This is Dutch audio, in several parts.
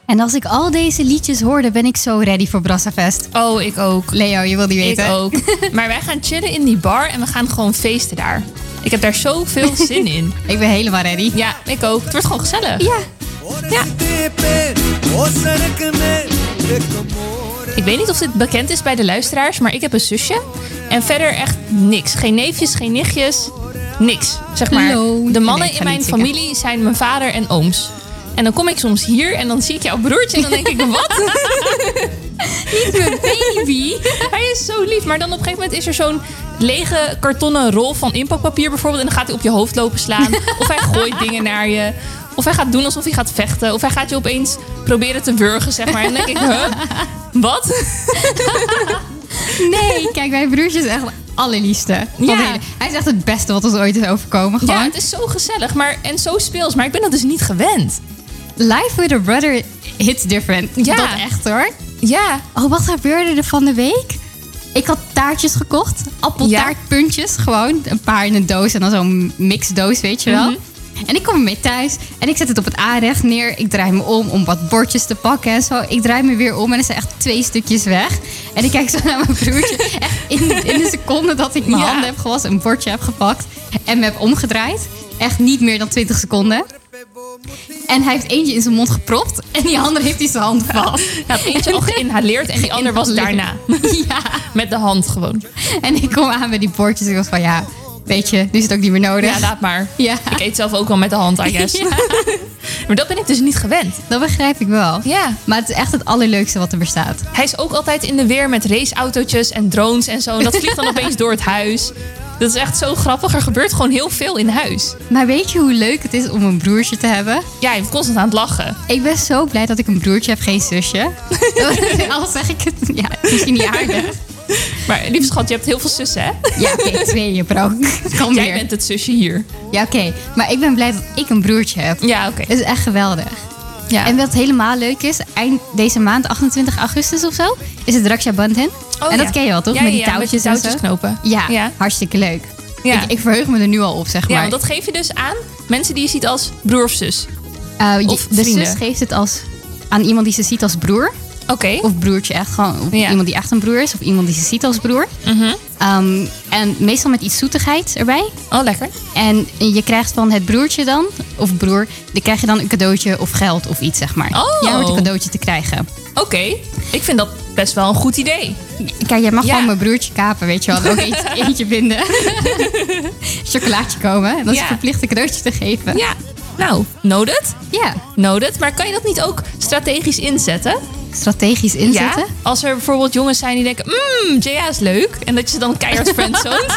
En als ik al deze liedjes hoorde, ben ik zo ready voor Brassafest. Oh, ik ook. Leo, je wil die weten. Ik ook. Maar wij gaan chillen in die bar en we gaan gewoon feesten daar. Ik heb daar zoveel zin in. Ik ben helemaal ready. Ja, ik ook. Het wordt gewoon gezellig. Ja. Ja. Ik weet niet of dit bekend is bij de luisteraars, maar ik heb een zusje. En verder echt niks. Geen neefjes, geen nichtjes. Niks, zeg maar. Hallo. De mannen Nee, ik ga in mijn niet zingen. familie zijn mijn vader en ooms. En dan kom ik soms hier en dan zie ik jouw broertje en dan denk ik, wat? Niet mijn baby. Hij is zo lief. Maar dan op een gegeven moment is er zo'n lege kartonnen rol van inpakpapier bijvoorbeeld. En dan gaat hij op je hoofd lopen slaan. Of hij gooit dingen naar je. Of hij gaat doen alsof hij gaat vechten. Of hij gaat je opeens proberen te wurgen, zeg maar. En dan denk ik, huh? Wat? Nee, kijk, mijn broertje is echt het allerliefste. Ja. Hij is echt het beste wat ons ooit is overkomen. Gewoon. Ja, het is zo gezellig en zo speels. Maar ik ben dat dus niet gewend. Life with a brother hits different. Ja. Dat echt hoor. Ja. Oh, wat gebeurde er van de week? Ik had taartjes gekocht. Appeltaartpuntjes. Gewoon een paar in een doos. En dan zo'n mixdoos, weet je wel. En ik kom ermee thuis. En ik zet het op het aanrecht neer. Ik draai me om wat bordjes te pakken en zo. Ik draai me weer om en er zijn echt 2 stukjes weg. En ik kijk zo naar mijn broertje. Echt in de seconde dat ik mijn handen heb gewassen, een bordje heb gepakt. En me heb omgedraaid. Echt niet meer dan 20 seconden. En hij heeft eentje in zijn mond gepropt. En die andere heeft hij zijn hand vast. Hij had eentje al geïnhaleerd en die ander was daarna. Ja. Met de hand gewoon. En ik kom aan met die bordjes. En ik was van ja, weet je, nu is het ook niet meer nodig. Ja, laat maar. Ja. Ik eet zelf ook wel met de hand, I guess. Ja. Maar dat ben ik dus niet gewend. Dat begrijp ik wel. Ja. Maar het is echt het allerleukste wat er bestaat. Hij is ook altijd in de weer met raceautootjes en drones en zo. En dat vliegt dan opeens door het huis. Dat is echt zo grappig. Er gebeurt gewoon heel veel in huis. Maar weet je hoe leuk het is om een broertje te hebben? Ja, je bent constant aan het lachen. Ik ben zo blij dat ik een broertje heb, geen zusje. Al zeg ik het, ja, misschien niet aardig. Maar lieve schat, je hebt heel veel zussen, hè? Ja, oké, 2 bro. Kom Jij weer. bent het zusje hier. Ja, oké. Maar ik ben blij dat ik een broertje heb. Ja, oké. Het is echt geweldig. Ja. En wat helemaal leuk is, eind deze maand, 28 augustus of zo, is het Raksha Bandhan. Oh, En dat ja. ken je wel, toch? Ja, met die ja, touwtjes, met die en zo. knopen. Ja, Ja. hartstikke leuk. Ja. Ik verheug me er nu al op, zeg Ja, maar. want dat geef je dus aan mensen die je ziet als broer of zus. of de vrienden. zus geeft het aan iemand die ze ziet als broer. Oké. Of broertje echt, gewoon of Ja. iemand die echt een broer is. Of iemand die ze ziet als broer. En meestal met iets zoetigheid erbij. Oh, lekker. En je krijgt van het broertje dan, of broer, dan krijg je dan een cadeautje of geld of iets, zeg maar. Oh. Jij hoort een cadeautje te krijgen. Oké. Ik vind dat best wel een goed idee. Kijk, jij mag Ja. gewoon mijn broertje kapen, weet je wel. En ook eentje binden. Chocolaatje komen. En dat is Ja. verplicht een cadeautje te geven. Ja. Nou, noted. Ja. Noted. Maar kan je dat niet ook strategisch inzetten? Strategisch inzetten. Ja. Als er bijvoorbeeld jongens zijn die denken, Jaya is leuk. En dat je ze dan keihard friendzoned.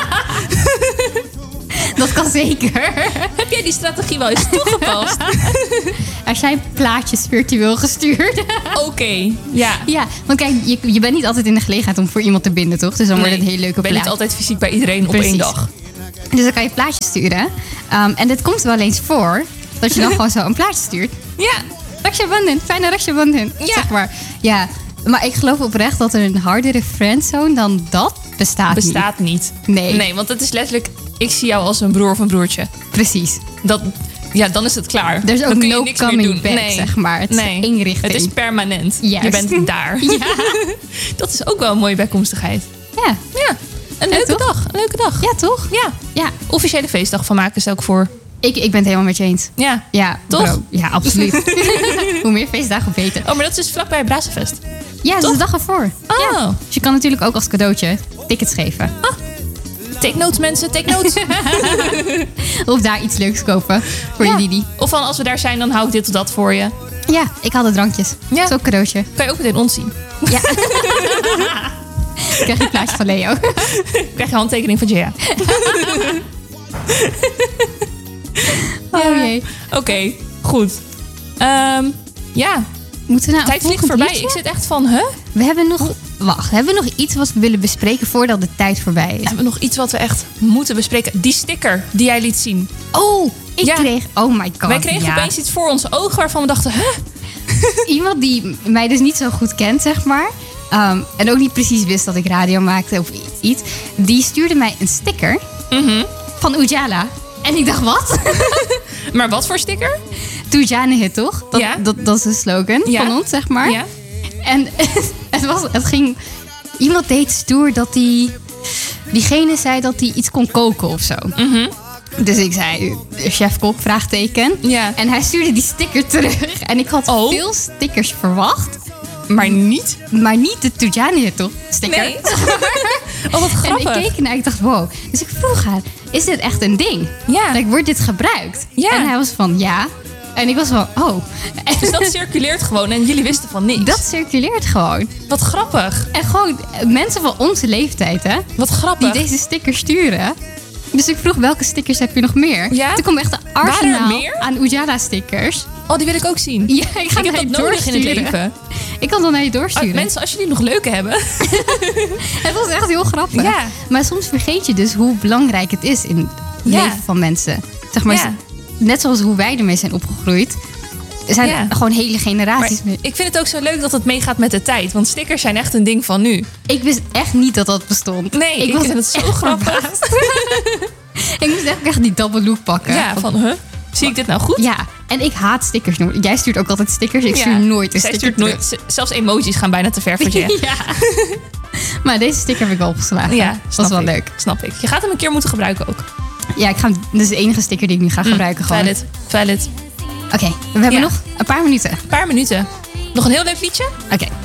Dat kan zeker. Heb jij die strategie wel eens toegepast? Er zijn plaatjes virtueel gestuurd. Oké. Ja. Ja, want kijk, je bent niet altijd in de gelegenheid om voor iemand te binden, toch? Dus dan wordt het een hele leuke Ik ben niet plaat. altijd fysiek bij iedereen op Precies. 1 dag. Dus dan kan je plaatjes sturen. En dit komt wel eens voor, dat je dan gewoon zo een plaatje stuurt. Ja. Raksha Bandhan, fijne Raksha Bandhan. Ja. Zeg maar. Ja, maar ik geloof oprecht dat er een hardere friendzone dan dat bestaat niet. Bestaat niet. Nee. Nee, want het is letterlijk, ik zie jou als een broer of een broertje. Precies. Ja, dan is het klaar. Er is Dan ook kun je no niks meer coming doen. back, Nee. zeg maar. Het is één richting. Het is permanent. Juist. Je bent daar. Ja. Dat is ook wel een mooie bijkomstigheid. Ja. Ja, een leuke toch? dag. Een leuke dag. Ja, toch? Ja. Ja. Officiële feestdag van maken ze ook voor. Ik ben het helemaal met je eens. Ja. Ja, Toch? bro. Ja, absoluut. Hoe meer feestdagen, hoe beter. Oh, maar dat is dus vlakbij Brazenfest. Ja, dat is de dag ervoor. Oh. Ja. Dus je kan natuurlijk ook als cadeautje tickets geven. Take notes, mensen. Take notes. Of daar iets leuks kopen voor je Didi. Of van, als we daar zijn, dan hou ik dit of dat voor je. Ja, ik haal de drankjes. Ja. Dat is ook een cadeautje. Kan je ook meteen ons zien. Ja. Ik krijg je een plaatje van Leo. Krijg je handtekening van Jaya. Oh jee. Oké, goed. Ja, Moeten we nou tijd vliegt voorbij. Ik zit echt van, huh? We hebben nog... Wacht, hebben we nog iets wat we willen bespreken voordat de tijd voorbij is? Hebben we nog iets wat we echt moeten bespreken? Die sticker die jij liet zien. Oh, ik Ja. kreeg... Oh my god. Wij kregen ja. opeens iets voor onze ogen waarvan we dachten, huh? Iemand die mij dus niet zo goed kent, zeg maar. En ook niet precies wist dat ik radio maakte of iets. Die stuurde mij een sticker van Ujala. En ik dacht, wat? Maar wat voor sticker? Toejanehit, toch? Dat is de slogan van ons, zeg maar. Ja. En het ging... Iemand deed stoer dat diegene zei dat hij iets kon koken of zo. Mm-hmm. Dus ik zei, chef-kok, vraagteken. Ja. En hij stuurde die sticker terug. En ik had veel stickers verwacht. Maar niet de Toejanehit, toch? Sticker. Nee. Oh, wat grappig. En ik keek en ik dacht, wow. Dus ik vroeg haar, is dit echt een ding? Ja. Wordt dit gebruikt? Ja. En hij was van, ja. En ik was van, oh. Dus dat circuleert gewoon en jullie wisten van niks. Dat circuleert gewoon. Wat grappig. En gewoon mensen van onze leeftijd, hè. Wat grappig. Die deze stickers sturen. Dus ik vroeg, welke stickers heb je nog meer? Ja? Toen kwam echt een arsenaal meer? aan Ujala-stickers. Oh, die wil ik ook zien. Ja, ik heb dat nodig in het leven. Ik kan dat naar je doorsturen. Mensen, als jullie nog leuke hebben. Het was echt heel grappig. Ja. Maar soms vergeet je dus hoe belangrijk het is in het leven van mensen. Zeg maar, net zoals hoe wij ermee zijn opgegroeid. Er zijn gewoon hele generaties mee. Ik vind het ook zo leuk dat het meegaat met de tijd. Want stickers zijn echt een ding van nu. Ik wist echt niet dat dat bestond. Nee, ik vind het zo grappig. Ik moest echt die double look pakken. Ja, van zie ik dit nou goed? Ja, en ik haat stickers. Jij stuurt ook altijd stickers. Ik stuur nooit een sticker. Zij stuurt nooit. Zelfs emojis gaan bijna te ver voor je. Ja. Maar deze sticker heb ik wel opgeslagen. Ja, dat is wel leuk. Snap ik. Je gaat hem een keer moeten gebruiken ook. Ja, dit is de enige sticker die ik nu ga gebruiken. Valid. Oké, we hebben nog een paar minuten. Een paar minuten. Nog een heel leuk liedje? Oké.